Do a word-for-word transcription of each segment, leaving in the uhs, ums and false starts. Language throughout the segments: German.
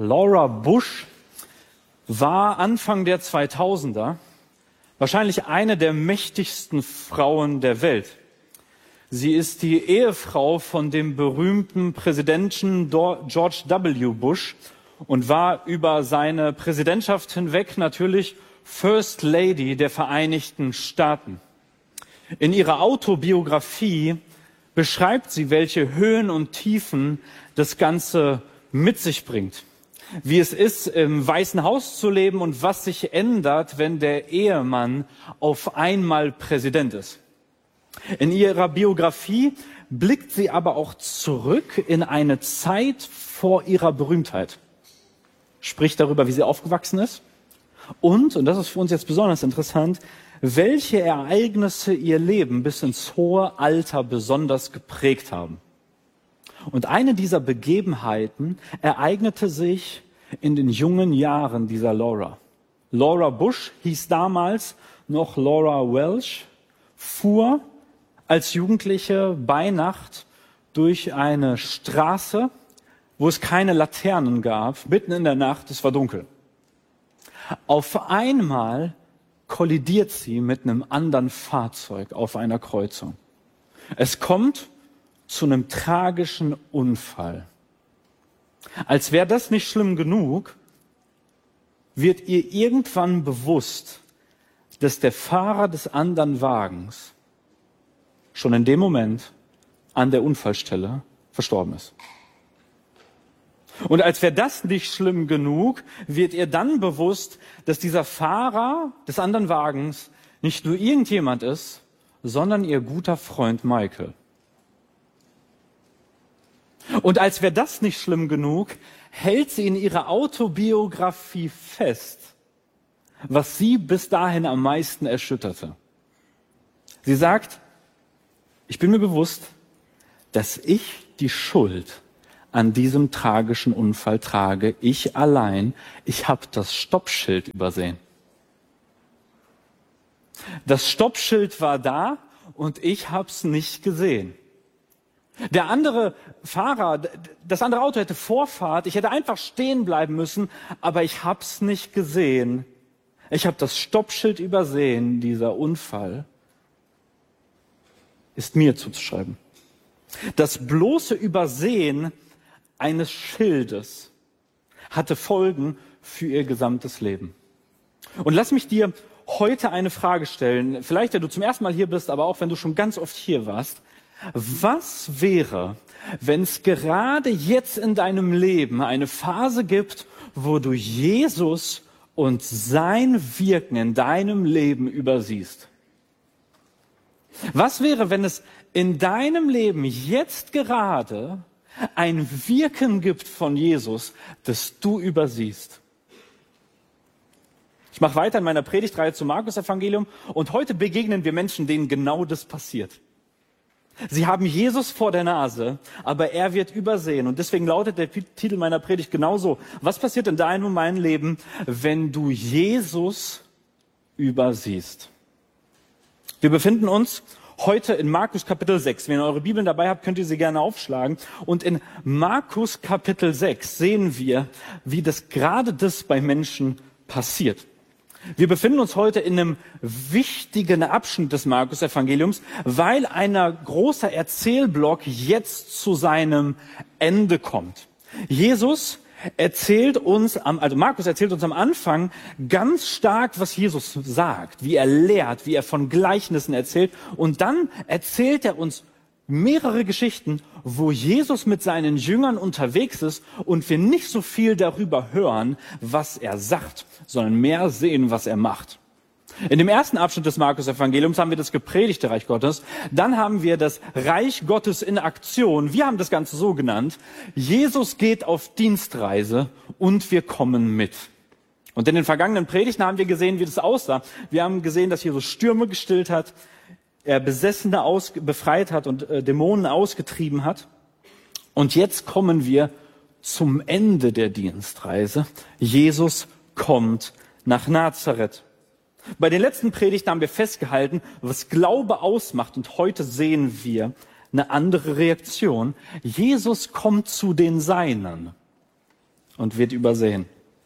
Laura Bush war Anfang der zweitausender wahrscheinlich eine der mächtigsten Frauen der Welt. Sie ist die Ehefrau von dem berühmten Präsidenten George W. Bush und war über seine Präsidentschaft hinweg natürlich First Lady der Vereinigten Staaten. In ihrer Autobiografie beschreibt sie, welche Höhen und Tiefen das Ganze mit sich bringt. Wie es ist, im Weißen Haus zu leben und was sich ändert, wenn der Ehemann auf einmal Präsident ist. In ihrer Biografie blickt sie aber auch zurück in eine Zeit vor ihrer Berühmtheit. Spricht darüber, wie sie aufgewachsen ist. Und, und das ist für uns jetzt besonders interessant, welche Ereignisse ihr Leben bis ins hohe Alter besonders geprägt haben. Und eine dieser Begebenheiten ereignete sich in den jungen Jahren dieser Laura. Laura Bush hieß damals noch Laura Welch, fuhr als Jugendliche bei Nacht durch eine Straße, wo es keine Laternen gab, mitten in der Nacht, es war dunkel. Auf einmal kollidiert sie mit einem anderen Fahrzeug auf einer Kreuzung. Es kommt zu einem tragischen Unfall. Als wäre das nicht schlimm genug, wird ihr irgendwann bewusst, dass der Fahrer des anderen Wagens schon in dem Moment an der Unfallstelle verstorben ist. Und als wäre das nicht schlimm genug, wird ihr dann bewusst, dass dieser Fahrer des anderen Wagens nicht nur irgendjemand ist, sondern ihr guter Freund Michael. Und als wäre das nicht schlimm genug, hält sie in ihrer Autobiografie fest, was sie bis dahin am meisten erschütterte. Sie sagt, ich bin mir bewusst, dass ich die Schuld an diesem tragischen Unfall trage. Ich allein, ich habe das Stoppschild übersehen. Das Stoppschild war da und ich habe es nicht gesehen. Der andere Fahrer, das andere Auto hätte Vorfahrt, ich hätte einfach stehen bleiben müssen, aber ich habe es nicht gesehen. Ich habe das Stoppschild übersehen. Dieser Unfall ist mir zuzuschreiben. Das bloße Übersehen eines Schildes hatte Folgen für ihr gesamtes Leben. Und lass mich dir heute eine Frage stellen, vielleicht wenn du zum ersten Mal hier bist, aber auch wenn du schon ganz oft hier warst. Was wäre, wenn es gerade jetzt in deinem Leben eine Phase gibt, wo du Jesus und sein Wirken in deinem Leben übersiehst? Was wäre, wenn es in deinem Leben jetzt gerade ein Wirken gibt von Jesus, das du übersiehst? Ich mache weiter in meiner Predigtreihe zum Markus-Evangelium und heute begegnen wir Menschen, denen genau das passiert. Sie haben Jesus vor der Nase, aber er wird übersehen. Und deswegen lautet der Titel meiner Predigt genauso: Was passiert in deinem und meinem Leben, wenn du Jesus übersiehst? Wir befinden uns heute in Markus Kapitel sechs. Wenn ihr eure Bibeln dabei habt, könnt ihr sie gerne aufschlagen. Und in Markus Kapitel sechs sehen wir, wie das gerade das bei Menschen passiert. Wir befinden uns heute in einem wichtigen Abschnitt des Markus-Evangeliums, weil ein großer Erzählblock jetzt zu seinem Ende kommt. Jesus erzählt uns, am, also Markus erzählt uns am Anfang ganz stark, was Jesus sagt, wie er lehrt, wie er von Gleichnissen erzählt. Und dann erzählt er uns mehrere Geschichten, wo Jesus mit seinen Jüngern unterwegs ist und wir nicht so viel darüber hören, was er sagt, sondern mehr sehen, was er macht. In dem ersten Abschnitt des Markus-Evangeliums haben wir das gepredigte Reich Gottes. Dann haben wir das Reich Gottes in Aktion. Wir haben das Ganze so genannt: Jesus geht auf Dienstreise und wir kommen mit. Und in den vergangenen Predigten haben wir gesehen, wie das aussah. Wir haben gesehen, dass Jesus Stürme gestillt hat, er Besessene aus, befreit hat und äh, Dämonen ausgetrieben hat. Und jetzt kommen wir zum Ende der Dienstreise. Jesus kommt nach Nazareth. Bei den letzten Predigten haben wir festgehalten, was Glaube ausmacht. Und heute sehen wir eine andere Reaktion. Jesus kommt zu den Seinen. und wird übersehen.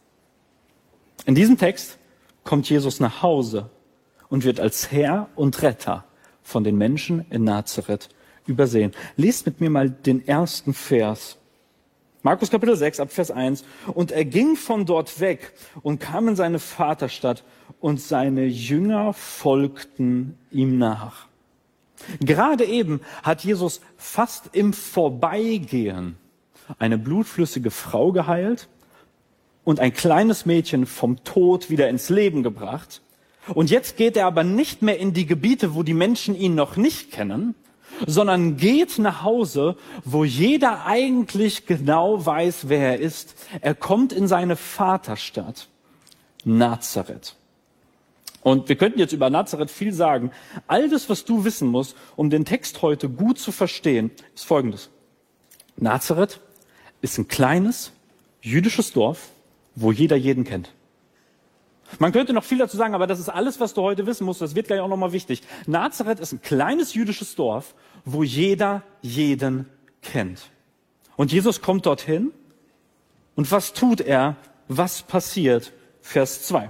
In diesem Text kommt Jesus nach Hause und wird als Herr und Retter von den Menschen in Nazareth übersehen. Lest mit mir mal den ersten Vers. Markus Kapitel sechs, ab Vers eins. Und er ging von dort weg und kam in seine Vaterstadt, und seine Jünger folgten ihm nach. Gerade eben hat Jesus fast im Vorbeigehen eine blutflüssige Frau geheilt und ein kleines Mädchen vom Tod wieder ins Leben gebracht. Und jetzt geht er aber nicht mehr in die Gebiete, wo die Menschen ihn noch nicht kennen, sondern geht nach Hause, wo jeder eigentlich genau weiß, wer er ist. Er kommt in seine Vaterstadt, Nazareth. Und wir könnten jetzt über Nazareth viel sagen. All das, was du wissen musst, um den Text heute gut zu verstehen, ist Folgendes. Nazareth ist ein kleines jüdisches Dorf, wo jeder jeden kennt. Man könnte noch viel dazu sagen, aber das ist alles, was du heute wissen musst. Das wird gleich auch nochmal wichtig. Nazareth ist ein kleines jüdisches Dorf, wo jeder jeden kennt. Und Jesus kommt dorthin. Und was tut er? Was passiert? Vers zwei.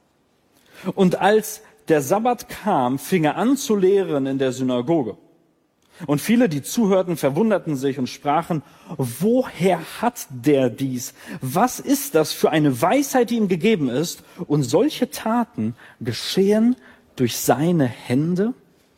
Und als der Sabbat kam, fing er an zu lehren in der Synagoge. Und viele, die zuhörten, verwunderten sich und sprachen, woher hat der dies? Was ist das für eine Weisheit, die ihm gegeben ist? Und solche Taten geschehen durch seine Hände?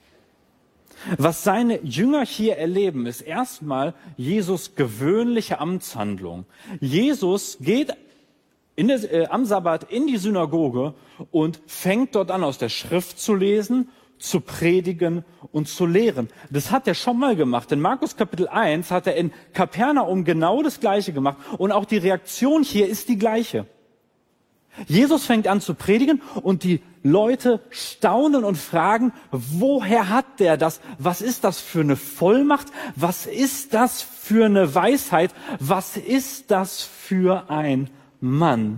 Was seine Jünger hier erleben, ist erstmal Jesus' gewöhnliche Amtshandlung. Jesus geht in der, äh, am Sabbat in die Synagoge und fängt dort an, aus der Schrift zu lesen, zu predigen und zu lehren. Das hat er schon mal gemacht. In Markus Kapitel eins hat er in Kapernaum genau das Gleiche gemacht. Und auch die Reaktion hier ist die gleiche. Jesus fängt an zu predigen und die Leute staunen und fragen, woher hat der das? Was ist das für eine Vollmacht? Was ist das für eine Weisheit? Was ist das für ein Mann?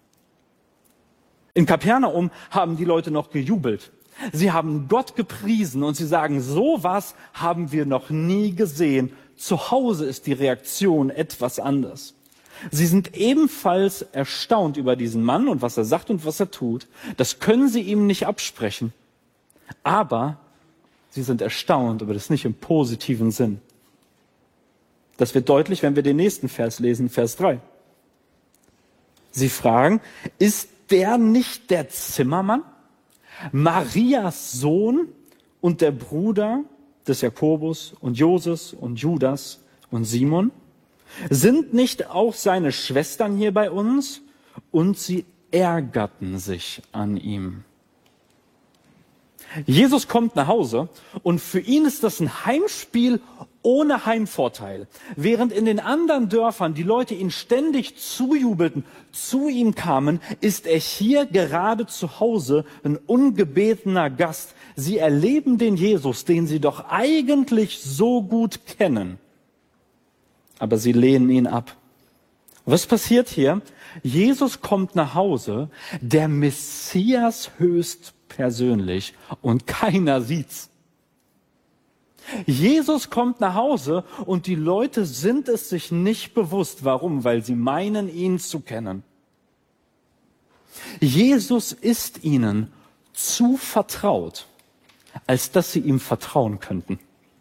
In Kapernaum haben die Leute noch gejubelt. Sie haben Gott gepriesen und sie sagen, sowas haben wir noch nie gesehen. Zu Hause ist die Reaktion etwas anders. Sie sind ebenfalls erstaunt über diesen Mann und was er sagt und was er tut. Das können sie ihm nicht absprechen. Aber sie sind erstaunt, aber das nicht im positiven Sinn. Das wird deutlich, wenn wir den nächsten Vers lesen, Vers drei. Sie fragen, ist der nicht der Zimmermann? Marias Sohn und der Bruder des Jakobus und Joses und Judas und Simon? Sind nicht auch seine Schwestern hier bei uns? Und sie ärgerten sich an ihm. Jesus kommt nach Hause und für ihn ist das ein Heimspiel ohne Heimvorteil. Während in den anderen Dörfern die Leute ihn ständig zujubelten, zu ihm kamen, ist er hier gerade zu Hause ein ungebetener Gast. Sie erleben den Jesus, den sie doch eigentlich so gut kennen. Aber sie lehnen ihn ab. Was passiert hier? Jesus kommt nach Hause, der Messias höchstpersönlich, und keiner sieht's. Jesus kommt nach Hause und die Leute sind es sich nicht bewusst. Warum? Weil sie meinen, ihn zu kennen. Jesus ist ihnen zu vertraut, als dass sie ihm vertrauen könnten.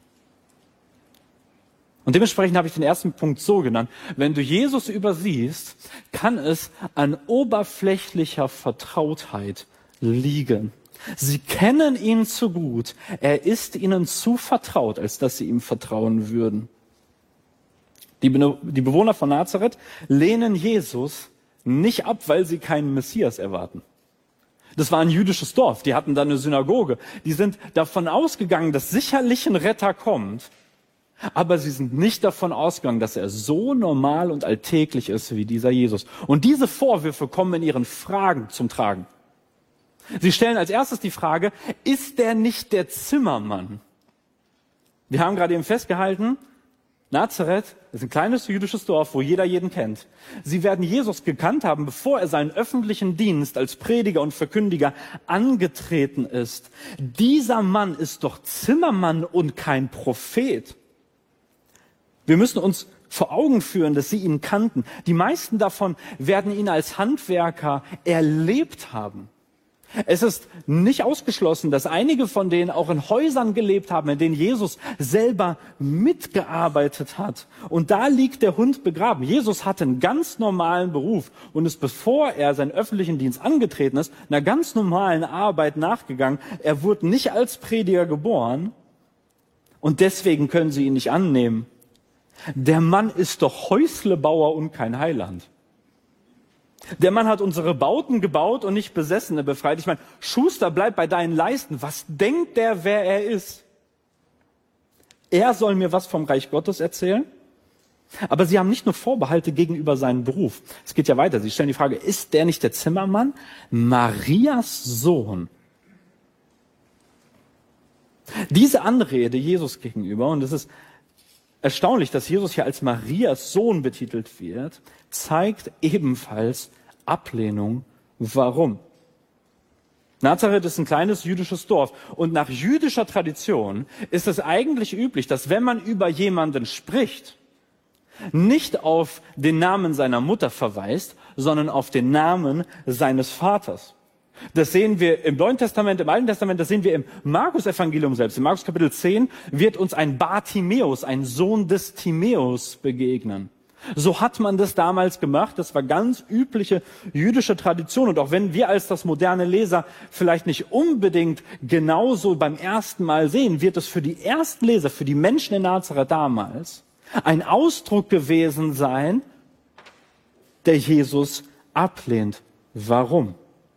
Und dementsprechend habe ich den ersten Punkt so genannt. Wenn du Jesus übersiehst, kann es an oberflächlicher Vertrautheit liegen. Sie kennen ihn zu gut. Er ist ihnen zu vertraut, als dass sie ihm vertrauen würden. Die, Be- die Bewohner von Nazareth lehnen Jesus nicht ab, weil sie keinen Messias erwarten. Das war ein jüdisches Dorf. Die hatten da eine Synagoge. Die sind davon ausgegangen, dass sicherlich ein Retter kommt. Aber sie sind nicht davon ausgegangen, dass er so normal und alltäglich ist wie dieser Jesus. Und diese Vorwürfe kommen in ihren Fragen zum Tragen. Sie stellen als erstes die Frage, ist der nicht der Zimmermann? Wir haben gerade eben festgehalten, Nazareth ist ein kleines jüdisches Dorf, wo jeder jeden kennt. Sie werden Jesus gekannt haben, bevor er seinen öffentlichen Dienst als Prediger und Verkündiger angetreten ist. Dieser Mann ist doch Zimmermann und kein Prophet. Wir müssen uns vor Augen führen, dass sie ihn kannten. Die meisten davon werden ihn als Handwerker erlebt haben. Es ist nicht ausgeschlossen, dass einige von denen auch in Häusern gelebt haben, in denen Jesus selber mitgearbeitet hat. Und da liegt der Hund begraben. Jesus hatte einen ganz normalen Beruf und ist, bevor er seinen öffentlichen Dienst angetreten ist, einer ganz normalen Arbeit nachgegangen. Er wurde nicht als Prediger geboren und deswegen können sie ihn nicht annehmen. Der Mann ist doch Häuslebauer und kein Heiland. Der Mann hat unsere Bauten gebaut und nicht Besessene befreit. Ich meine, Schuster, bleib bei deinen Leisten. Was denkt der, wer er ist? Er soll mir was vom Reich Gottes erzählen? Aber sie haben nicht nur Vorbehalte gegenüber seinem Beruf. Es geht ja weiter. Sie stellen die Frage, ist der nicht der Zimmermann? Marias Sohn. Diese Anrede Jesus gegenüber, und es ist erstaunlich, dass Jesus hier als Marias Sohn betitelt wird, zeigt ebenfalls Ablehnung. Warum? Nazareth ist ein kleines jüdisches Dorf und nach jüdischer Tradition ist es eigentlich üblich, dass wenn man über jemanden spricht, nicht auf den Namen seiner Mutter verweist, sondern auf den Namen seines Vaters. Das sehen wir im Neuen Testament, im Alten Testament, das sehen wir im Markus-Evangelium selbst. Im Markus Kapitel zehn wird uns ein Bartimäus, ein Sohn des Timäus, begegnen. So hat man das damals gemacht. Das war ganz übliche jüdische Tradition. Und auch wenn wir als das moderne Leser vielleicht nicht unbedingt genauso beim ersten Mal sehen, wird es für die ersten Leser, für die Menschen in Nazareth damals, ein Ausdruck gewesen sein, der Jesus ablehnt. Warum?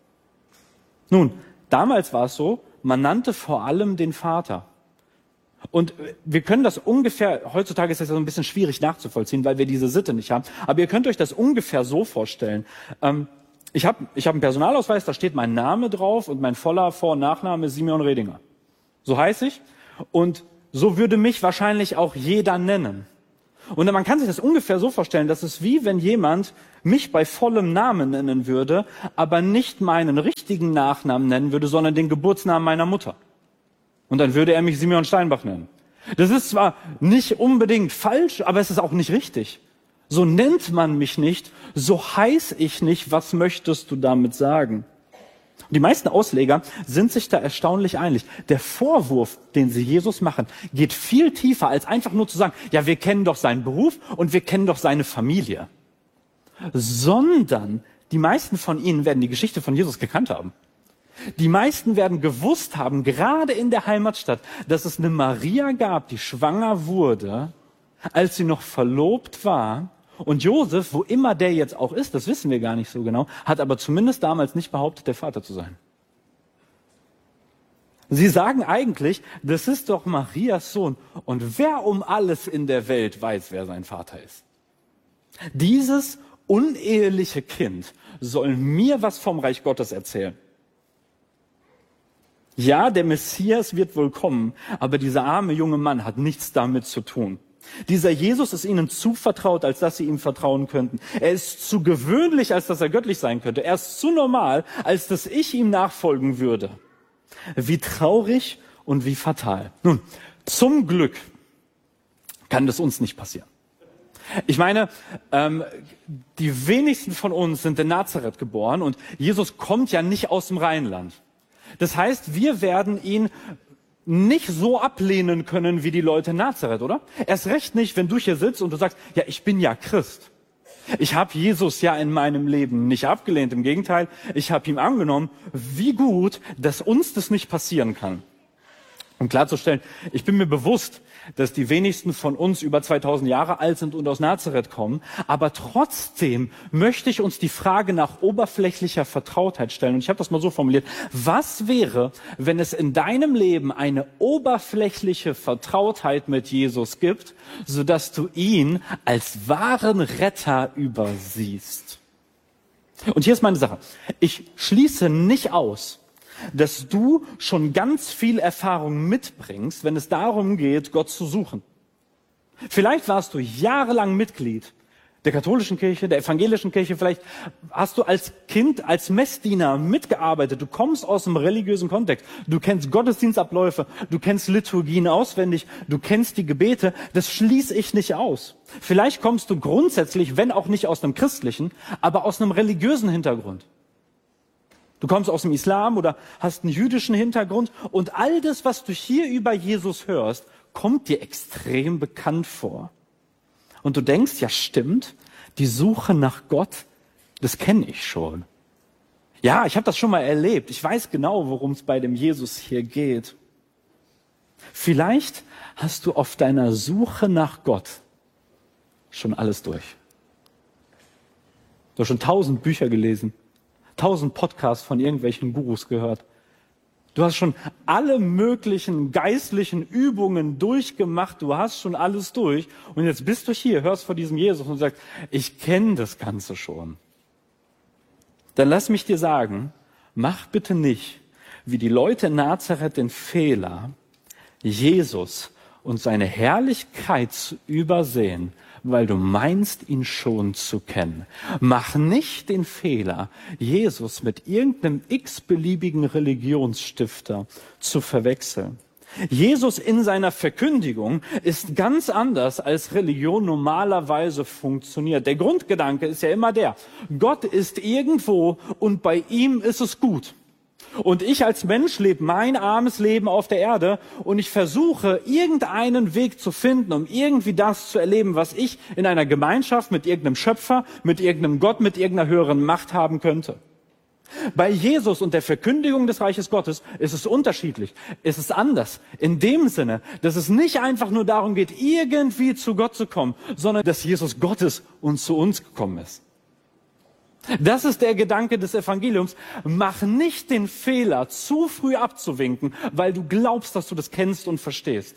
Nun, damals war es so, man nannte vor allem den Vater. Und wir können das ungefähr, heutzutage ist das ja so ein bisschen schwierig nachzuvollziehen, weil wir diese Sitte nicht haben. Aber ihr könnt euch das ungefähr so vorstellen. Ähm, ich habe ich hab einen Personalausweis, da steht mein Name drauf und mein voller Vor- und Nachname ist Simeon Redinger. So heiße ich. Und so würde mich wahrscheinlich auch jeder nennen. Und man kann sich das ungefähr so vorstellen, dass es wie wenn jemand mich bei vollem Namen nennen würde, aber nicht meinen richtigen Nachnamen nennen würde, sondern den Geburtsnamen meiner Mutter. Und dann würde er mich Simeon Steinbach nennen. Das ist zwar nicht unbedingt falsch, aber es ist auch nicht richtig. So nennt man mich nicht, so heiß ich nicht, was möchtest du damit sagen? Und die meisten Ausleger sind sich da erstaunlich einig. Der Vorwurf, den sie Jesus machen, geht viel tiefer, als einfach nur zu sagen, ja, wir kennen doch seinen Beruf und wir kennen doch seine Familie. Sondern die meisten von ihnen werden die Geschichte von Jesus gekannt haben. Die meisten werden gewusst haben, gerade in der Heimatstadt, dass es eine Maria gab, die schwanger wurde, als sie noch verlobt war. Und Josef, wo immer der jetzt auch ist, das wissen wir gar nicht so genau, hat aber zumindest damals nicht behauptet, der Vater zu sein. Sie sagen eigentlich, das ist doch Marias Sohn. Und wer um alles in der Welt weiß, wer sein Vater ist? Dieses uneheliche Kind soll mir was vom Reich Gottes erzählen. Ja, der Messias wird wohl kommen, aber dieser arme junge Mann hat nichts damit zu tun. Dieser Jesus ist ihnen zu vertraut, als dass sie ihm vertrauen könnten. Er ist zu gewöhnlich, als dass er göttlich sein könnte. Er ist zu normal, als dass ich ihm nachfolgen würde. Wie traurig und wie fatal. Nun, zum Glück kann das uns nicht passieren. Ich meine, ähm, die wenigsten von uns sind in Nazareth geboren und Jesus kommt ja nicht aus dem Rheinland. Das heißt, wir werden ihn nicht so ablehnen können wie die Leute in Nazareth, oder? Erst recht nicht, wenn du hier sitzt und du sagst, ja, ich bin ja Christ. Ich habe Jesus ja in meinem Leben nicht abgelehnt. Im Gegenteil, ich habe ihm angenommen. Wie gut, dass uns das nicht passieren kann. Um klarzustellen, ich bin mir bewusst, dass die wenigsten von uns über zweitausend Jahre alt sind und aus Nazareth kommen. Aber trotzdem möchte ich uns die Frage nach oberflächlicher Vertrautheit stellen. Und ich habe das mal so formuliert. Was wäre, wenn es in deinem Leben eine oberflächliche Vertrautheit mit Jesus gibt, sodass du ihn als wahren Retter übersiehst? Und hier ist meine Sache. Ich schließe nicht aus, dass du schon ganz viel Erfahrung mitbringst, wenn es darum geht, Gott zu suchen. Vielleicht warst du jahrelang Mitglied der katholischen Kirche, der evangelischen Kirche. Vielleicht hast du als Kind, als Messdiener mitgearbeitet. Du kommst aus einem religiösen Kontext. Du kennst Gottesdienstabläufe, du kennst Liturgien auswendig, du kennst die Gebete. Das schließe ich nicht aus. Vielleicht kommst du grundsätzlich, wenn auch nicht aus einem christlichen, aber aus einem religiösen Hintergrund. Du kommst aus dem Islam oder hast einen jüdischen Hintergrund. Und all das, was du hier über Jesus hörst, kommt dir extrem bekannt vor. Und du denkst, ja stimmt, die Suche nach Gott, das kenne ich schon. Ja, ich habe das schon mal erlebt. Ich weiß genau, worum es bei dem Jesus hier geht. Vielleicht hast du auf deiner Suche nach Gott schon alles durch. Du hast schon tausend Bücher gelesen, tausend Podcasts von irgendwelchen Gurus gehört. Du hast schon alle möglichen geistlichen Übungen durchgemacht. Du hast schon alles durch. Und jetzt bist du hier, hörst vor diesem Jesus und sagst, ich kenne das Ganze schon. Dann lass mich dir sagen, mach bitte nicht, wie die Leute in Nazareth, den Fehler, Jesus und seine Herrlichkeit zu übersehen, weil du meinst, ihn schon zu kennen. Mach nicht den Fehler, Jesus mit irgendeinem x-beliebigen Religionsstifter zu verwechseln. Jesus in seiner Verkündigung ist ganz anders, als Religion normalerweise funktioniert. Der Grundgedanke ist ja immer der, Gott ist irgendwo und bei ihm ist es gut. Und ich als Mensch lebe mein armes Leben auf der Erde und ich versuche, irgendeinen Weg zu finden, um irgendwie das zu erleben, was ich in einer Gemeinschaft mit irgendeinem Schöpfer, mit irgendeinem Gott, mit irgendeiner höheren Macht haben könnte. Bei Jesus und der Verkündigung des Reiches Gottes ist es unterschiedlich. Es ist anders. In dem Sinne, dass es nicht einfach nur darum geht, irgendwie zu Gott zu kommen, sondern dass Jesus Gottes und zu uns gekommen ist. Das ist der Gedanke des Evangeliums. Mach nicht den Fehler, zu früh abzuwinken, weil du glaubst, dass du das kennst und verstehst.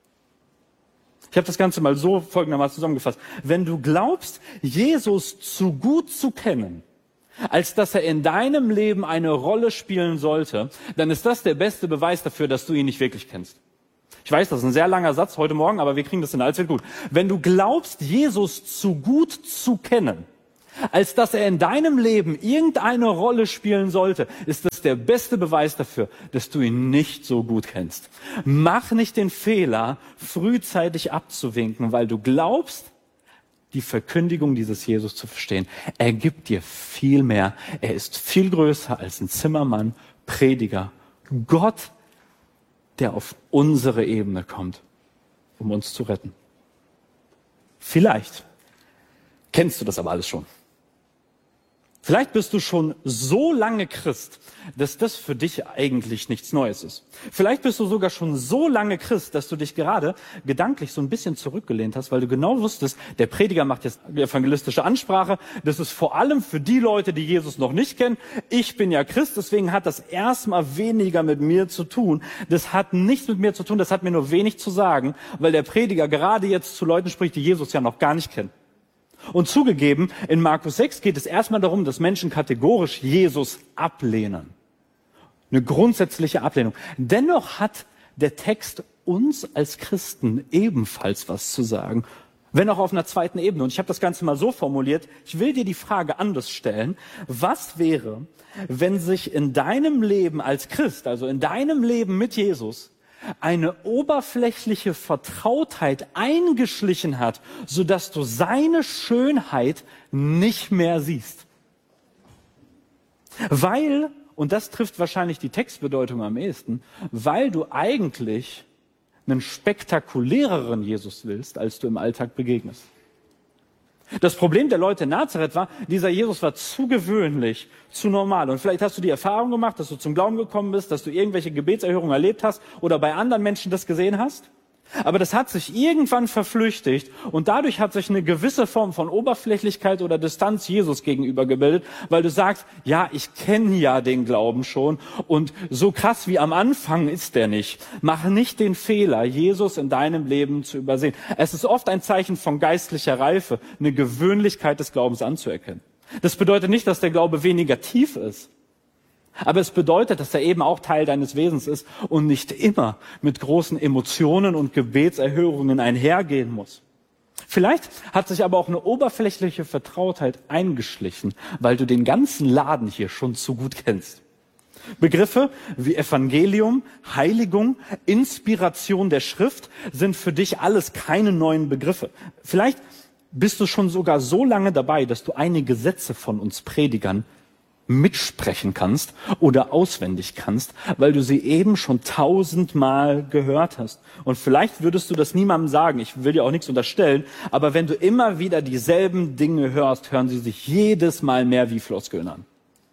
Ich habe das Ganze mal so folgendermaßen zusammengefasst. Wenn du glaubst, Jesus zu gut zu kennen, als dass er in deinem Leben eine Rolle spielen sollte, dann ist das der beste Beweis dafür, dass du ihn nicht wirklich kennst. Ich weiß, das ist ein sehr langer Satz heute Morgen, aber wir kriegen das in der Allzeit gut. Wenn du glaubst, Jesus zu gut zu kennen, als dass er in deinem Leben irgendeine Rolle spielen sollte, ist das der beste Beweis dafür, dass du ihn nicht so gut kennst. Mach nicht den Fehler, frühzeitig abzuwinken, weil du glaubst, die Verkündigung dieses Jesus zu verstehen. Er gibt dir viel mehr. Er ist viel größer als ein Zimmermann, Prediger. Gott, der auf unsere Ebene kommt, um uns zu retten. Vielleicht kennst du das aber alles schon. Vielleicht bist du schon so lange Christ, dass das für dich eigentlich nichts Neues ist. Vielleicht bist du sogar schon so lange Christ, dass du dich gerade gedanklich so ein bisschen zurückgelehnt hast, weil du genau wusstest, der Prediger macht jetzt die evangelistische Ansprache. Das ist vor allem für die Leute, die Jesus noch nicht kennen. Ich bin ja Christ, deswegen hat das erstmal weniger mit mir zu tun. Das hat nichts mit mir zu tun, das hat mir nur wenig zu sagen, weil der Prediger gerade jetzt zu Leuten spricht, die Jesus ja noch gar nicht kennen. Und zugegeben, in Markus sechs geht es erstmal darum, dass Menschen kategorisch Jesus ablehnen. Eine grundsätzliche Ablehnung. Dennoch hat der Text uns als Christen ebenfalls was zu sagen, wenn auch auf einer zweiten Ebene. Und ich habe das Ganze mal so formuliert, ich will dir die Frage anders stellen. Was wäre, wenn sich in deinem Leben als Christ, also in deinem Leben mit Jesus, eine oberflächliche Vertrautheit eingeschlichen hat, sodass du seine Schönheit nicht mehr siehst? Weil, und das trifft wahrscheinlich die Textbedeutung am ehesten, weil du eigentlich einen spektakuläreren Jesus willst, als du im Alltag begegnest. Das Problem der Leute in Nazareth war, dieser Jesus war zu gewöhnlich, zu normal. Und vielleicht hast du die Erfahrung gemacht, dass du zum Glauben gekommen bist, dass du irgendwelche Gebetserhörungen erlebt hast oder bei anderen Menschen das gesehen hast. Aber das hat sich irgendwann verflüchtigt und dadurch hat sich eine gewisse Form von Oberflächlichkeit oder Distanz Jesus gegenüber gebildet, weil du sagst, ja, ich kenne ja den Glauben schon und so krass wie am Anfang ist der nicht. Mach nicht den Fehler, Jesus in deinem Leben zu übersehen. Es ist oft ein Zeichen von geistlicher Reife, eine Gewöhnlichkeit des Glaubens anzuerkennen. Das bedeutet nicht, dass der Glaube weniger tief ist. Aber es bedeutet, dass er eben auch Teil deines Wesens ist und nicht immer mit großen Emotionen und Gebetserhörungen einhergehen muss. Vielleicht hat sich aber auch eine oberflächliche Vertrautheit eingeschlichen, weil du den ganzen Laden hier schon zu gut kennst. Begriffe wie Evangelium, Heiligung, Inspiration der Schrift sind für dich alles keine neuen Begriffe. Vielleicht bist du schon sogar so lange dabei, dass du einige Sätze von uns Predigern mitsprechen kannst oder auswendig kannst, weil du sie eben schon tausendmal gehört hast. Und vielleicht würdest du das niemandem sagen, ich will dir auch nichts unterstellen, aber wenn du immer wieder dieselben Dinge hörst, hören sie sich jedes Mal mehr wie Floskeln an.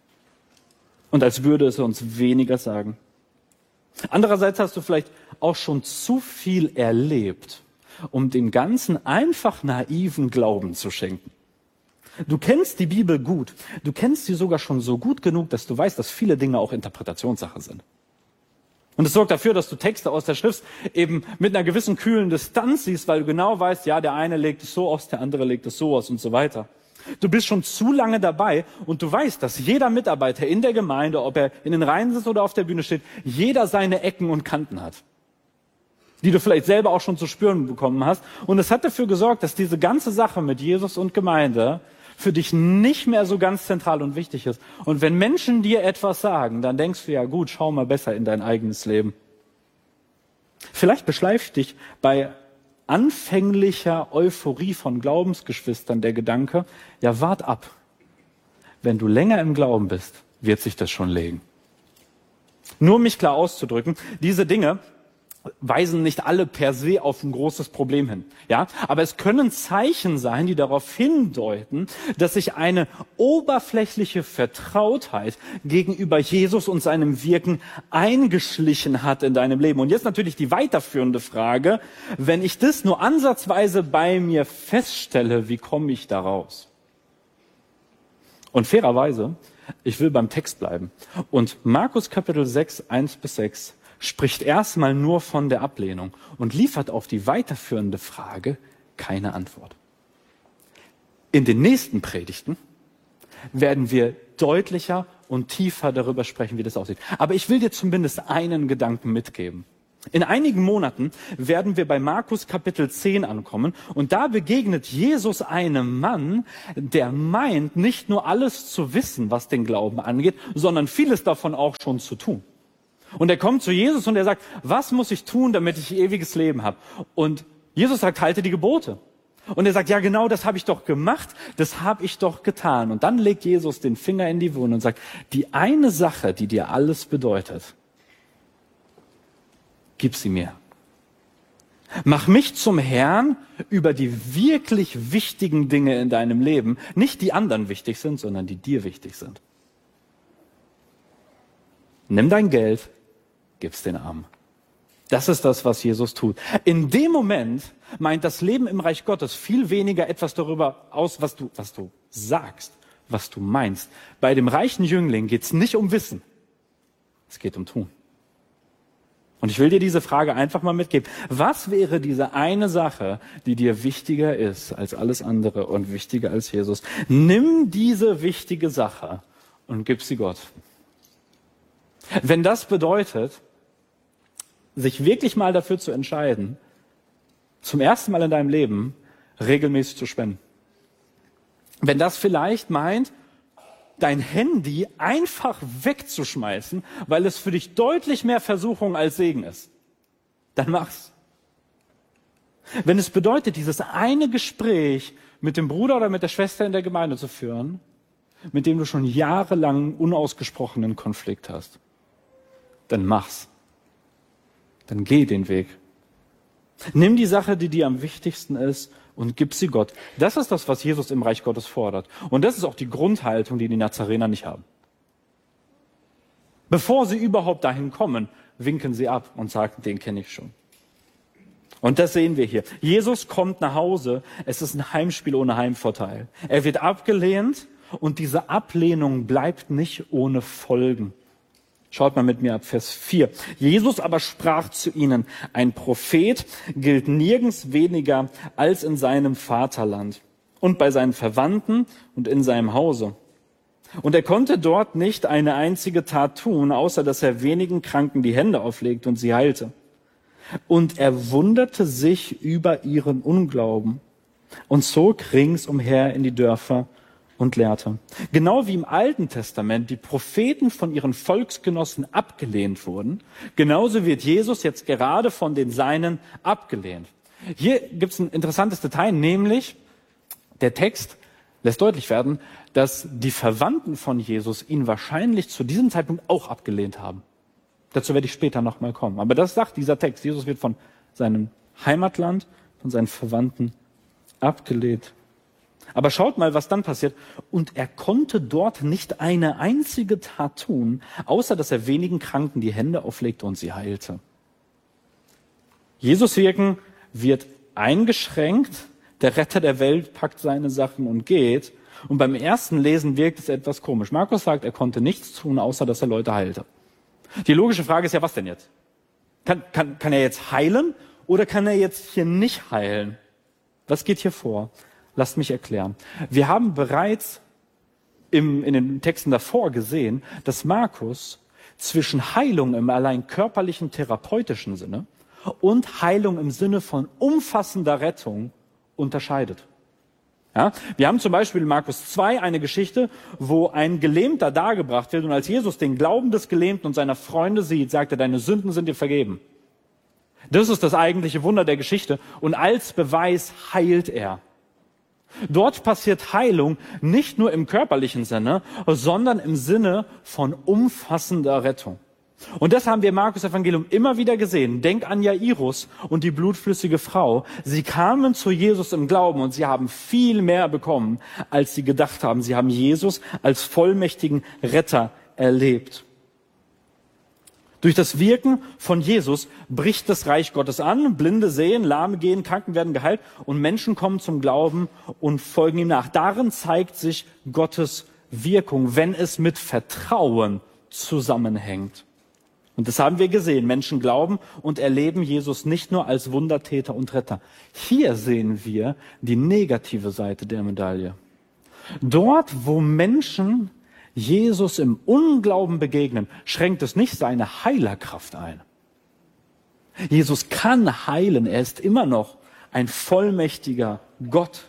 Und als würde es uns weniger sagen. Andererseits hast du vielleicht auch schon zu viel erlebt, um dem Ganzen einfach naiven Glauben zu schenken. Du kennst die Bibel gut. Du kennst sie sogar schon so gut genug, dass du weißt, dass viele Dinge auch Interpretationssache sind. Und es sorgt dafür, dass du Texte aus der Schrift eben mit einer gewissen kühlen Distanz siehst, weil du genau weißt, ja, der eine legt es so aus, der andere legt es so aus und so weiter. Du bist schon zu lange dabei und du weißt, dass jeder Mitarbeiter in der Gemeinde, ob er in den Reihen sitzt oder auf der Bühne steht, jeder seine Ecken und Kanten hat, die du vielleicht selber auch schon zu spüren bekommen hast. Und es hat dafür gesorgt, dass diese ganze Sache mit Jesus und Gemeinde für dich nicht mehr so ganz zentral und wichtig ist. Und wenn Menschen dir etwas sagen, dann denkst du, ja gut, schau mal besser in dein eigenes Leben. Vielleicht beschleift dich bei anfänglicher Euphorie von Glaubensgeschwistern der Gedanke, ja wart ab. Wenn du länger im Glauben bist, wird sich das schon legen. Nur um mich klar auszudrücken, diese Dinge weisen nicht alle per se auf ein großes Problem hin. Ja, aber es können Zeichen sein, die darauf hindeuten, dass sich eine oberflächliche Vertrautheit gegenüber Jesus und seinem Wirken eingeschlichen hat in deinem Leben. Und jetzt natürlich die weiterführende Frage, wenn ich das nur ansatzweise bei mir feststelle, wie komme ich da raus? Und fairerweise, ich will beim Text bleiben. Und Markus Kapitel sechs, eins bis sechs spricht erstmal nur von der Ablehnung und liefert auf die weiterführende Frage keine Antwort. In den nächsten Predigten werden wir deutlicher und tiefer darüber sprechen, wie das aussieht. Aber ich will dir zumindest einen Gedanken mitgeben. In einigen Monaten werden wir bei Markus Kapitel zehn ankommen und da begegnet Jesus einem Mann, der meint, nicht nur alles zu wissen, was den Glauben angeht, sondern vieles davon auch schon zu tun. Und er kommt zu Jesus und er sagt, was muss ich tun, damit ich ewiges Leben habe? Und Jesus sagt, halte die Gebote. Und er sagt, ja genau, das habe ich doch gemacht, das habe ich doch getan. Und dann legt Jesus den Finger in die Wunde und sagt, die eine Sache, die dir alles bedeutet, gib sie mir. Mach mich zum Herrn über die wirklich wichtigen Dinge in deinem Leben. Nicht die anderen wichtig sind, sondern die dir wichtig sind. Nimm dein Geld, gib's den Armen. Das ist das, was Jesus tut. In dem Moment meint das Leben im Reich Gottes viel weniger etwas darüber aus, was du, was du sagst, was du meinst. Bei dem reichen Jüngling geht's nicht um Wissen. Es geht um Tun. Und ich will dir diese Frage einfach mal mitgeben. Was wäre diese eine Sache, die dir wichtiger ist als alles andere und wichtiger als Jesus? Nimm diese wichtige Sache und gib sie Gott. Wenn das bedeutet, sich wirklich mal dafür zu entscheiden, zum ersten Mal in deinem Leben regelmäßig zu spenden. Wenn das vielleicht meint, dein Handy einfach wegzuschmeißen, weil es für dich deutlich mehr Versuchung als Segen ist, dann mach's. Wenn es bedeutet, dieses eine Gespräch mit dem Bruder oder mit der Schwester in der Gemeinde zu führen, mit dem du schon jahrelang unausgesprochenen Konflikt hast, dann mach's. Dann geh den Weg. Nimm die Sache, die dir am wichtigsten ist, und gib sie Gott. Das ist das, was Jesus im Reich Gottes fordert. Und das ist auch die Grundhaltung, die die Nazarener nicht haben. Bevor sie überhaupt dahin kommen, winken sie ab und sagen, den kenne ich schon. Und das sehen wir hier. Jesus kommt nach Hause. Es ist ein Heimspiel ohne Heimvorteil. Er wird abgelehnt und diese Ablehnung bleibt nicht ohne Folgen. Schaut mal mit mir ab Vers vier. Jesus aber sprach zu ihnen, ein Prophet gilt nirgends weniger als in seinem Vaterland und bei seinen Verwandten und in seinem Hause. Und er konnte dort nicht eine einzige Tat tun, außer dass er wenigen Kranken die Hände auflegte und sie heilte. Und er wunderte sich über ihren Unglauben. und zog ringsumher in die Dörfer und lehrte. Genau wie im Alten Testament die Propheten von ihren Volksgenossen abgelehnt wurden, genauso wird Jesus jetzt gerade von den Seinen abgelehnt. Hier gibt es ein interessantes Detail, nämlich der Text lässt deutlich werden, dass die Verwandten von Jesus ihn wahrscheinlich zu diesem Zeitpunkt auch abgelehnt haben. Dazu werde ich später nochmal kommen. Aber das sagt dieser Text. Jesus wird von seinem Heimatland, von seinen Verwandten abgelehnt. Aber schaut mal, was dann passiert. Und er konnte dort nicht eine einzige Tat tun, außer dass er wenigen Kranken die Hände auflegte und sie heilte. Jesus Wirken wird eingeschränkt. Der Retter der Welt packt seine Sachen und geht. Und beim ersten Lesen wirkt es etwas komisch. Markus sagt, er konnte nichts tun, außer dass er Leute heilte. Die logische Frage ist ja, was denn jetzt? Kann, kann, kann er jetzt heilen oder kann er jetzt hier nicht heilen? Was geht hier vor? Lasst mich erklären. Wir haben bereits im, in den Texten davor gesehen, dass Markus zwischen Heilung im allein körperlichen, therapeutischen Sinne und Heilung im Sinne von umfassender Rettung unterscheidet. Ja, wir haben zum Beispiel in Markus zwei eine Geschichte, wo ein Gelähmter dargebracht wird und als Jesus den Glauben des Gelähmten und seiner Freunde sieht, sagt er, deine Sünden sind dir vergeben. Das ist das eigentliche Wunder der Geschichte und als Beweis heilt er. Dort passiert Heilung nicht nur im körperlichen Sinne, sondern im Sinne von umfassender Rettung. Und das haben wir im Markus-Evangelium immer wieder gesehen. Denk an Jairus und die blutflüssige Frau. Sie kamen zu Jesus im Glauben und sie haben viel mehr bekommen, als sie gedacht haben. Sie haben Jesus als vollmächtigen Retter erlebt. Durch das Wirken von Jesus bricht das Reich Gottes an. Blinde sehen, Lahme gehen, Kranken werden geheilt und Menschen kommen zum Glauben und folgen ihm nach. Darin zeigt sich Gottes Wirkung, wenn es mit Vertrauen zusammenhängt. Und das haben wir gesehen. Menschen glauben und erleben Jesus nicht nur als Wundertäter und Retter. Hier sehen wir die negative Seite der Medaille. Dort, wo Menschen Jesus im Unglauben begegnen, schränkt es nicht seine Heilerkraft ein. Jesus kann heilen. Er ist immer noch ein vollmächtiger Gott.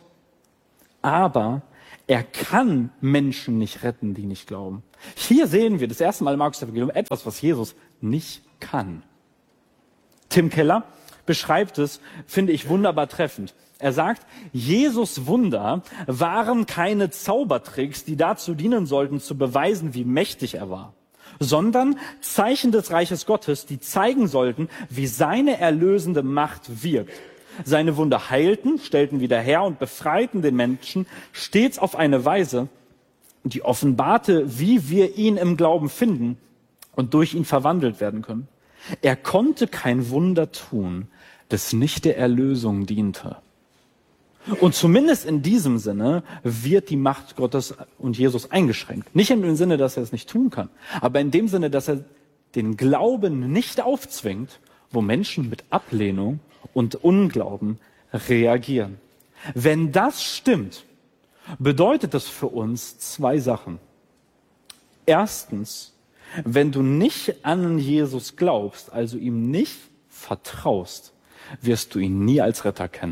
Aber er kann Menschen nicht retten, die nicht glauben. Hier sehen wir das erste Mal im Markus-Evangelium etwas, was Jesus nicht kann. Tim Keller beschreibt es, finde ich, wunderbar treffend. Er sagt, Jesus' Wunder waren keine Zaubertricks, die dazu dienen sollten, zu beweisen, wie mächtig er war, sondern Zeichen des Reiches Gottes, die zeigen sollten, wie seine erlösende Macht wirkt. Seine Wunder heilten, stellten wieder her und befreiten den Menschen stets auf eine Weise, die offenbarte, wie wir ihn im Glauben finden und durch ihn verwandelt werden können. Er konnte kein Wunder tun, das nicht der Erlösung diente. Und zumindest in diesem Sinne wird die Macht Gottes und Jesus eingeschränkt. Nicht in dem Sinne, dass er es nicht tun kann, aber in dem Sinne, dass er den Glauben nicht aufzwingt, wo Menschen mit Ablehnung und Unglauben reagieren. Wenn das stimmt, bedeutet das für uns zwei Sachen. Erstens, wenn du nicht an Jesus glaubst, also ihm nicht vertraust, wirst du ihn nie als Retter kennen.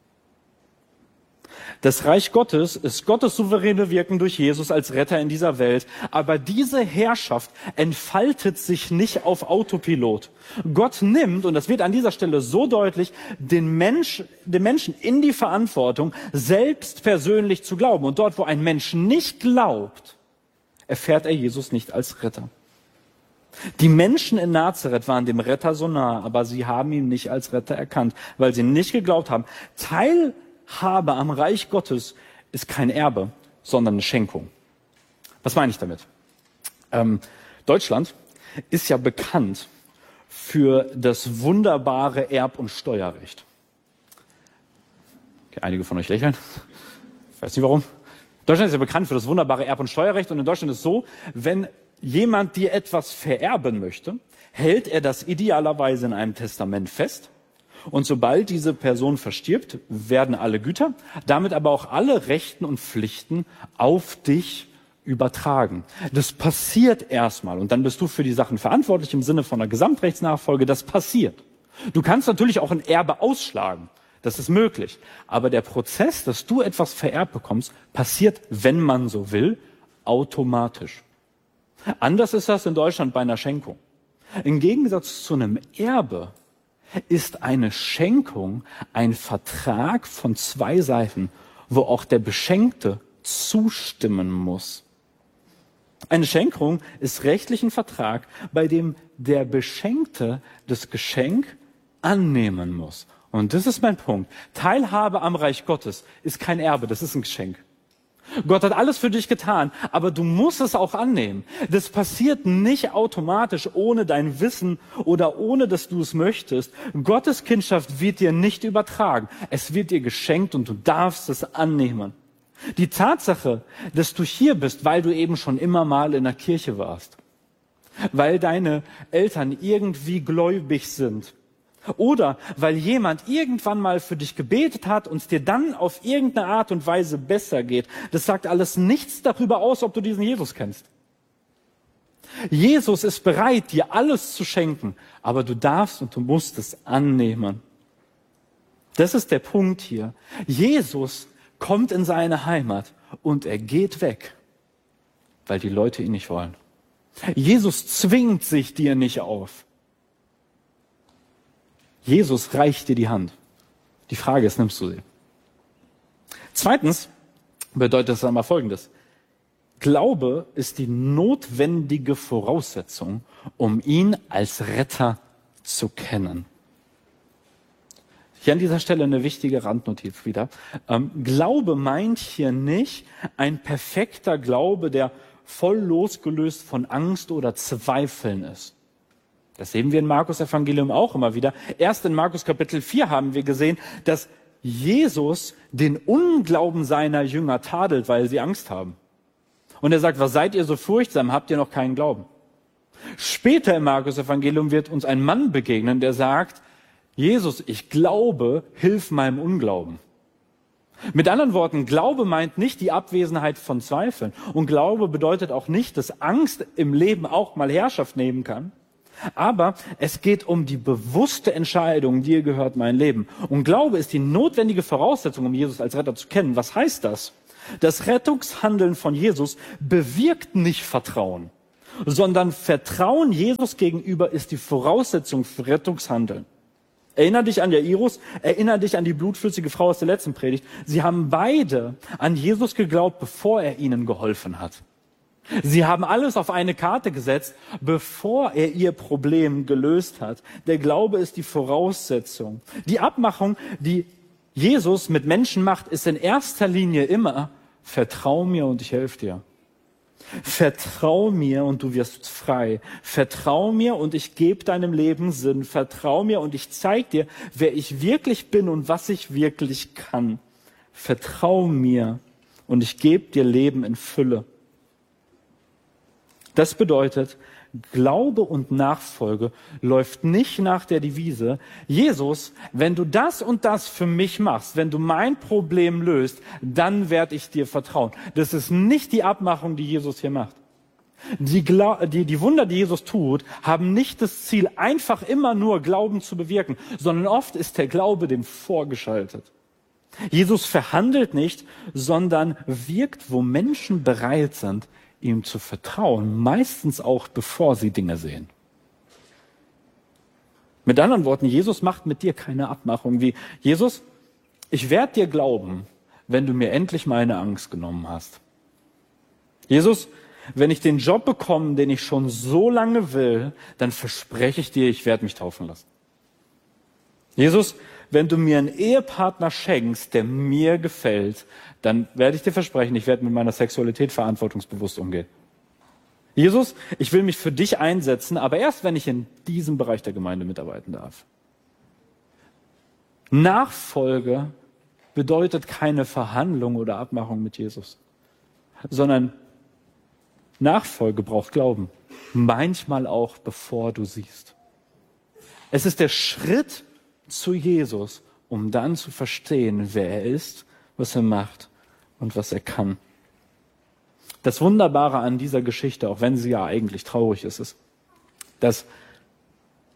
Das Reich Gottes ist Gottes souveräne Wirken durch Jesus als Retter in dieser Welt. Aber diese Herrschaft entfaltet sich nicht auf Autopilot. Gott nimmt, und das wird an dieser Stelle so deutlich, den, Mensch, den Menschen in die Verantwortung, selbst persönlich zu glauben. Und dort, wo ein Mensch nicht glaubt, erfährt er Jesus nicht als Retter. Die Menschen in Nazareth waren dem Retter so nah, aber sie haben ihn nicht als Retter erkannt, weil sie nicht geglaubt haben. Teilhabe am Reich Gottes ist kein Erbe, sondern eine Schenkung. Was meine ich damit? Ähm, Deutschland ist ja bekannt für das wunderbare Erb- und Steuerrecht. Okay, einige von euch lächeln. Ich weiß nicht warum. Deutschland ist ja bekannt für das wunderbare Erb- und Steuerrecht. Und in Deutschland ist es so, wenn jemand dir etwas vererben möchte, hält er das idealerweise in einem Testament fest. Und sobald diese Person verstirbt, werden alle Güter, damit aber auch alle Rechten und Pflichten auf dich übertragen. Das passiert erstmal und dann bist du für die Sachen verantwortlich im Sinne von einer Gesamtrechtsnachfolge. Das passiert. Du kannst natürlich auch ein Erbe ausschlagen. Das ist möglich. Aber der Prozess, dass du etwas vererbt bekommst, passiert, wenn man so will, automatisch. Anders ist das in Deutschland bei einer Schenkung. Im Gegensatz zu einem Erbe ist eine Schenkung ein Vertrag von zwei Seiten, wo auch der Beschenkte zustimmen muss. Eine Schenkung ist rechtlich ein Vertrag, bei dem der Beschenkte das Geschenk annehmen muss. Und das ist mein Punkt. Teilhabe am Reich Gottes ist kein Erbe, das ist ein Geschenk. Gott hat alles für dich getan, aber du musst es auch annehmen. Das passiert nicht automatisch ohne dein Wissen oder ohne, dass du es möchtest. Gottes Kindschaft wird dir nicht übertragen. Es wird dir geschenkt und du darfst es annehmen. Die Tatsache, dass du hier bist, weil du eben schon immer mal in der Kirche warst, weil deine Eltern irgendwie gläubig sind, oder weil jemand irgendwann mal für dich gebetet hat und es dir dann auf irgendeine Art und Weise besser geht. Das sagt alles nichts darüber aus, ob du diesen Jesus kennst. Jesus ist bereit, dir alles zu schenken, aber du darfst und du musst es annehmen. Das ist der Punkt hier. Jesus kommt in seine Heimat und er geht weg, weil die Leute ihn nicht wollen. Jesus zwingt sich dir nicht auf. Jesus reicht dir die Hand. Die Frage ist, nimmst du sie? Zweitens bedeutet das einmal Folgendes. Glaube ist die notwendige Voraussetzung, um ihn als Retter zu kennen. Hier an dieser Stelle eine wichtige Randnotiz wieder. Ähm, Glaube meint hier nicht ein perfekter Glaube, der voll losgelöst von Angst oder Zweifeln ist. Das sehen wir im Markus-Evangelium auch immer wieder. Erst in Markus Kapitel vier haben wir gesehen, dass Jesus den Unglauben seiner Jünger tadelt, weil sie Angst haben. Und er sagt, was seid ihr so furchtsam, habt ihr noch keinen Glauben? Später im Markus-Evangelium wird uns ein Mann begegnen, der sagt, Jesus, ich glaube, hilf meinem Unglauben. Mit anderen Worten, Glaube meint nicht die Abwesenheit von Zweifeln. Und Glaube bedeutet auch nicht, dass Angst im Leben auch mal Herrschaft nehmen kann. Aber es geht um die bewusste Entscheidung, dir gehört mein Leben. Und Glaube ist die notwendige Voraussetzung, um Jesus als Retter zu kennen. Was heißt das? Das Rettungshandeln von Jesus bewirkt nicht Vertrauen, sondern Vertrauen Jesus gegenüber ist die Voraussetzung für Rettungshandeln. Erinner dich an Jairus, erinner dich an die blutflüssige Frau aus der letzten Predigt. Sie haben beide an Jesus geglaubt, bevor er ihnen geholfen hat. Sie haben alles auf eine Karte gesetzt, bevor er ihr Problem gelöst hat. Der Glaube ist die Voraussetzung. Die Abmachung, die Jesus mit Menschen macht, ist in erster Linie immer, vertrau mir und ich helfe dir. Vertrau mir und du wirst frei. Vertrau mir und ich gebe deinem Leben Sinn. Vertrau mir und ich zeige dir, wer ich wirklich bin und was ich wirklich kann. Vertrau mir und ich gebe dir Leben in Fülle. Das bedeutet, Glaube und Nachfolge läuft nicht nach der Devise, Jesus, wenn du das und das für mich machst, wenn du mein Problem löst, dann werde ich dir vertrauen. Das ist nicht die Abmachung, die Jesus hier macht. Die, Gla- die, die Wunder, die Jesus tut, haben nicht das Ziel, einfach immer nur Glauben zu bewirken, sondern oft ist der Glaube dem vorgeschaltet. Jesus verhandelt nicht, sondern wirkt, wo Menschen bereit sind, ihm zu vertrauen, meistens auch bevor sie Dinge sehen. Mit anderen Worten, Jesus macht mit dir keine Abmachung wie, Jesus, ich werde dir glauben, wenn du mir endlich meine Angst genommen hast. Jesus, wenn ich den Job bekomme, den ich schon so lange will, dann verspreche ich dir, ich werde mich taufen lassen. Jesus, wenn du mir einen Ehepartner schenkst, der mir gefällt, dann werde ich dir versprechen, ich werde mit meiner Sexualität verantwortungsbewusst umgehen. Jesus, ich will mich für dich einsetzen, aber erst, wenn ich in diesem Bereich der Gemeinde mitarbeiten darf. Nachfolge bedeutet keine Verhandlung oder Abmachung mit Jesus, sondern Nachfolge braucht Glauben. Manchmal auch, bevor du siehst. Es ist der Schritt zu Jesus, um dann zu verstehen, wer er ist, was er macht und was er kann. Das Wunderbare an dieser Geschichte, auch wenn sie ja eigentlich traurig ist, ist, dass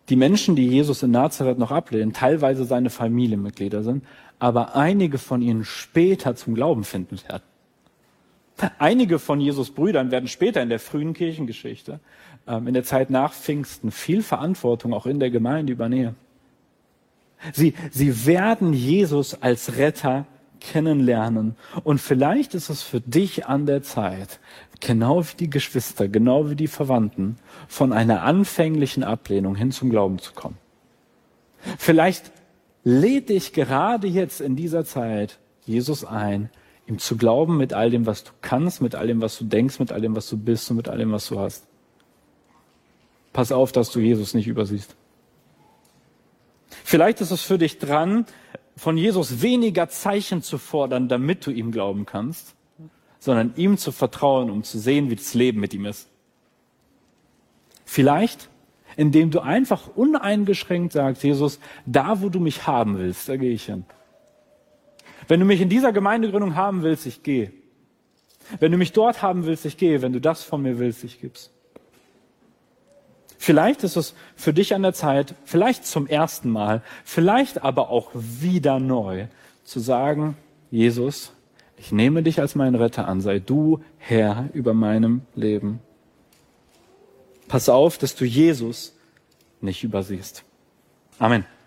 die Menschen, die Jesus in Nazareth noch ablehnen, teilweise seine Familienmitglieder sind, aber einige von ihnen später zum Glauben finden werden. Einige von Jesus Brüdern werden später in der frühen Kirchengeschichte, ähm, in der Zeit nach Pfingsten, viel Verantwortung auch in der Gemeinde übernehmen. Sie, sie werden Jesus als Retter kennenlernen. Und vielleicht ist es für dich an der Zeit, genau wie die Geschwister, genau wie die Verwandten, von einer anfänglichen Ablehnung hin zum Glauben zu kommen. Vielleicht lädt dich gerade jetzt in dieser Zeit Jesus ein, ihm zu glauben mit all dem, was du kannst, mit all dem, was du denkst, mit all dem, was du bist und mit all dem, was du hast. Pass auf, dass du Jesus nicht übersiehst. Vielleicht ist es für dich dran, von Jesus weniger Zeichen zu fordern, damit du ihm glauben kannst, sondern ihm zu vertrauen, um zu sehen, wie das Leben mit ihm ist. Vielleicht, indem du einfach uneingeschränkt sagst, Jesus, da wo du mich haben willst, da gehe ich hin. Wenn du mich in dieser Gemeindegründung haben willst, ich gehe. Wenn du mich dort haben willst, ich gehe. Wenn du das von mir willst, ich gib's. Vielleicht ist es für dich an der Zeit, vielleicht zum ersten Mal, vielleicht aber auch wieder neu, zu sagen, Jesus, ich nehme dich als meinen Retter an, sei du Herr über meinem Leben. Pass auf, dass du Jesus nicht übersiehst. Amen.